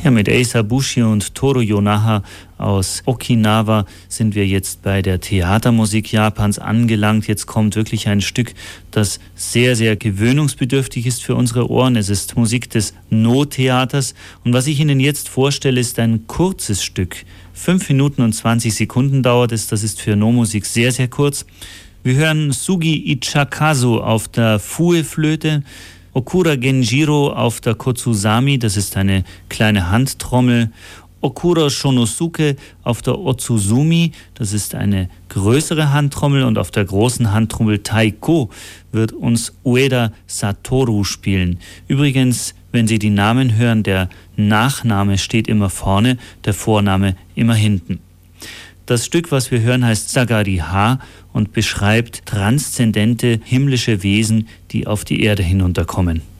Ja, mit Eisa Bushi und Toru Yonaha aus Okinawa sind wir jetzt bei der Theatermusik Japans angelangt. Jetzt kommt wirklich ein Stück, das sehr, sehr gewöhnungsbedürftig ist für unsere Ohren. Es ist Musik des No-Theaters. Und was ich Ihnen jetzt vorstelle, ist ein kurzes Stück. 5 Minuten und 20 Sekunden dauert es. Das ist für No-Musik sehr, sehr kurz. Wir hören Sugi Ichikazu auf der Fue-Flöte, Okura Genjiro auf der Kotsuzami, das ist eine kleine Handtrommel, Okura Shonosuke auf der Otsuzumi, das ist eine größere Handtrommel, und auf der großen Handtrommel Taiko wird uns Ueda Satoru spielen. Übrigens, wenn Sie die Namen hören, der Nachname steht immer vorne, der Vorname immer hinten. Das Stück, was wir hören, heißt Sagari Ha und beschreibt transzendente himmlische Wesen, die auf die Erde hinunterkommen.